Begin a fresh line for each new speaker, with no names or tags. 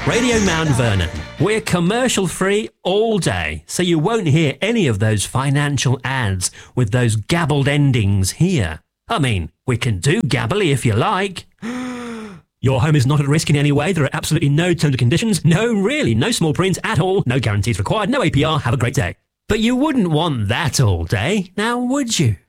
Radio Mount Vernon. We're commercial free all day, so you won't hear any of those financial ads with those gabbled endings here. I mean, we can do gabbly if you like. Your home is not at risk in any way. There are absolutely no terms and conditions. No, really, no small print at all. No guarantees required. No APR. Have a great day. But you wouldn't want that all day, now would you?